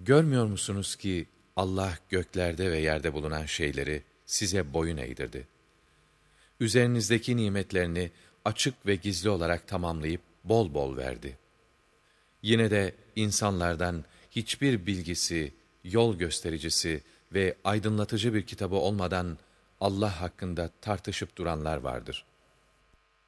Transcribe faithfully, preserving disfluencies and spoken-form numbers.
Görmüyor musunuz ki Allah göklerde ve yerde bulunan şeyleri size boyun eğdirdi. Üzerinizdeki nimetlerini açık ve gizli olarak tamamlayıp bol bol verdi. Yine de insanlardan hiçbir bilgisi, yol göstericisi ve aydınlatıcı bir kitabı olmadan Allah hakkında tartışıp duranlar vardır.